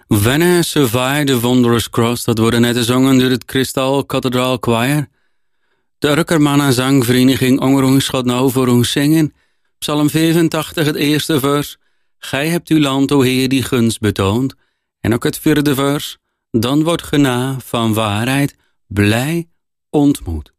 Wanneer Survive the Wondrous Cross, dat wordt net gezongen door het Kristal Kathedraal Choir. De Rukkermannen Zangvereniging Ongerong gaat nou voor ons zingen. Psalm 85, het eerste vers. Gij hebt uw land, o Heer, die gunst betoond. En ook het vierde vers. Dan wordt ge na van waarheid blij ontmoet.